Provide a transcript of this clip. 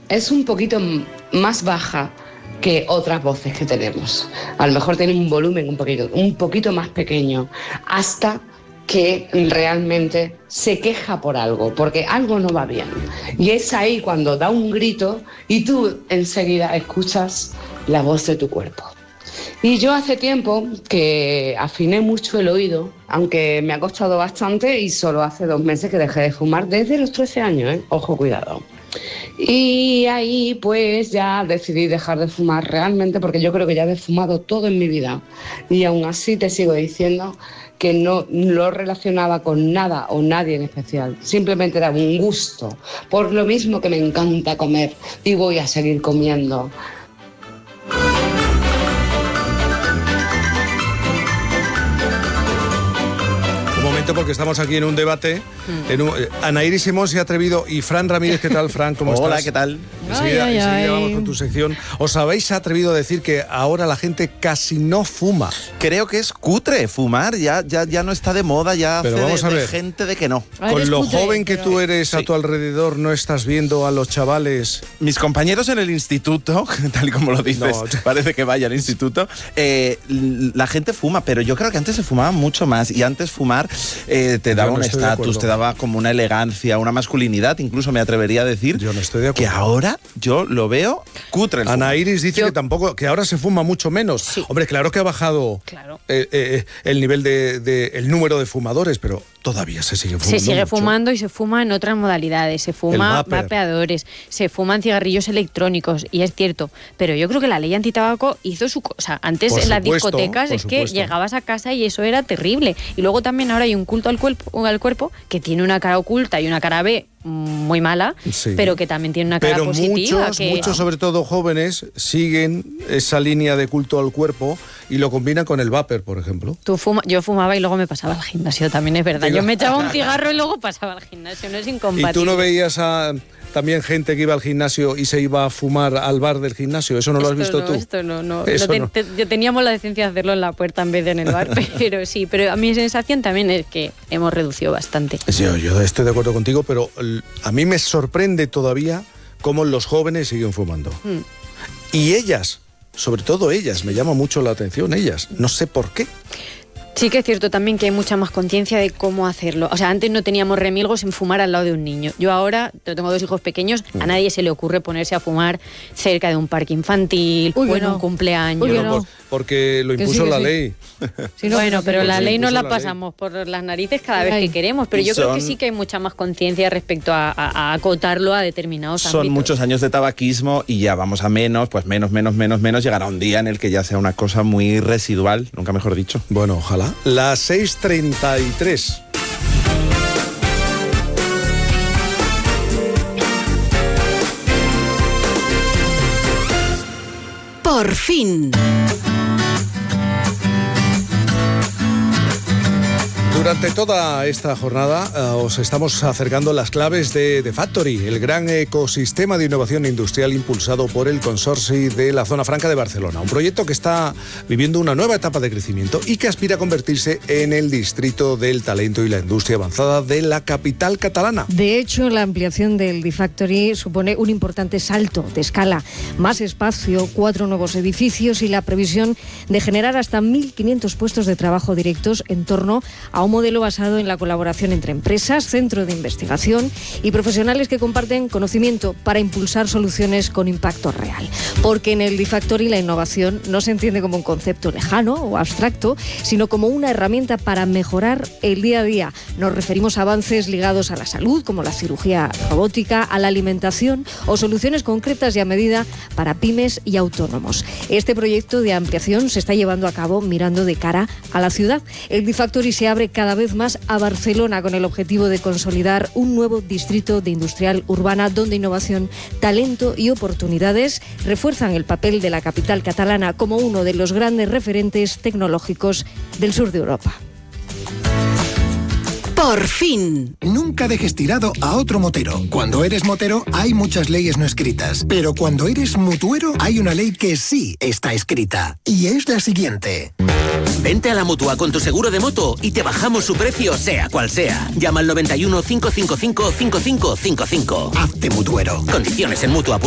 es un poquito más baja que otras voces que tenemos. A lo mejor tiene un volumen un poquito más pequeño, hasta que realmente se queja por algo, porque algo no va bien. Y es ahí cuando da un grito y tú enseguida escuchas la voz de tu cuerpo. Y yo hace tiempo que afiné mucho el oído, aunque me ha costado bastante, y solo hace 2 meses que dejé de fumar, desde los 13 años, ¿eh? Ojo, cuidado. Y ahí pues ya decidí dejar de fumar realmente, porque yo creo que ya he fumado todo en mi vida. Y aún así te sigo diciendo que no lo relacionaba con nada o nadie en especial. Simplemente era un gusto. Por lo mismo que me encanta comer y voy a seguir comiendo. Porque estamos aquí en un debate. Anaíris Simón se ha atrevido, y Fran Ramírez, ¿qué tal, Fran? ¿Cómo estás? Hola, ¿qué tal? Enseguida vamos con tu sección. ¿Os habéis atrevido a decir que ahora la gente casi no fuma? Creo que es cutre fumar, ya no está de moda, ya pero hace vamos a ver, de gente de que no. Con lo joven que tú eres a tu alrededor, ¿no estás viendo a los chavales? Mis compañeros en el instituto, tal y como lo dices, parece que vaya al instituto, la gente fuma, pero yo creo que antes se fumaba mucho más, y antes fumar te daba un estatus, te daba como una elegancia, una masculinidad, incluso me atrevería a decir que ahora yo lo veo cutre. Anaíris dice que ahora se fuma mucho menos. Sí. Hombre, claro que ha bajado el nivel el número de fumadores, pero todavía se sigue fumando. Se sigue mucho. fumando, y se fuma en otras modalidades. Se fuma vapeadores, se fuman cigarrillos electrónicos, y es cierto. Pero yo creo que la ley antitabaco hizo su cosa. Antes en las discotecas que llegabas a casa y eso era terrible. Y luego también ahora hay un culto al cuerpo que tiene una cara oculta y una cara B muy mala, pero que también tiene una cara positiva. Muchos, sobre todo jóvenes, siguen esa línea de culto al cuerpo y lo combinan con el vapor, por ejemplo. Yo fumaba y luego me pasaba al gimnasio, también es verdad. Yo me echaba un cigarro y luego pasaba al gimnasio, no es incompatible. ¿Y tú no veías también gente que iba al gimnasio y se iba a fumar al bar del gimnasio? ¿Eso no lo has visto tú? Esto no. Yo teníamos la decencia de hacerlo en la puerta en vez de en el bar, pero a mi sensación también es que hemos reducido bastante. Yo estoy de acuerdo contigo, pero a mí me sorprende todavía cómo los jóvenes siguen fumando. Y ellas, sobre todo ellas, me llama mucho la atención, ellas, no sé por qué. Sí que es cierto también que hay mucha más conciencia de cómo hacerlo. O sea, antes no teníamos remilgos en fumar al lado de un niño. Yo ahora, tengo 2 hijos pequeños, a nadie se le ocurre ponerse a fumar cerca de un parque infantil o en un cumpleaños. Porque lo impuso la ley. Pero la ley nos la pasamos por las narices cada vez que queremos. Pero yo creo que sí que hay mucha más conciencia respecto a acotarlo a determinados ámbitos. Son muchos años de tabaquismo y ya vamos a menos, pues menos. Llegará un día en el que ya sea una cosa muy residual, nunca mejor dicho. Bueno, ojalá. Las 6:33. Por fin. Durante toda esta jornada os estamos acercando las claves de The Factory, el gran ecosistema de innovación industrial impulsado por el Consorci de la Zona Franca de Barcelona. Un proyecto que está viviendo una nueva etapa de crecimiento y que aspira a convertirse en el distrito del talento y la industria avanzada de la capital catalana. De hecho, la ampliación del The Factory supone un importante salto de escala. Más espacio, 4 nuevos edificios y la previsión de generar hasta 1.500 puestos de trabajo directos en torno a un modelo basado en la colaboración entre empresas, centro de investigación y profesionales que comparten conocimiento para impulsar soluciones con impacto real. Porque en el The Factory la innovación no se entiende como un concepto lejano o abstracto, sino como una herramienta para mejorar el día a día. Nos referimos a avances ligados a la salud, como la cirugía robótica, a la alimentación o soluciones concretas y a medida para pymes y autónomos. Este proyecto de ampliación se está llevando a cabo mirando de cara a la ciudad. El The Factory se abre cada vez más a Barcelona con el objetivo de consolidar un nuevo distrito de industrial urbana donde innovación, talento y oportunidades refuerzan el papel de la capital catalana como uno de los grandes referentes tecnológicos del sur de Europa. Por fin. Nunca dejes tirado a otro motero. Cuando eres motero hay muchas leyes no escritas, pero cuando eres mutuero hay una ley que sí está escrita. Y es la siguiente. Vente a la Mutua con tu seguro de moto y te bajamos su precio sea cual sea. Llama al 91 555 5555. Hazte mutuero. Condiciones en Mutua.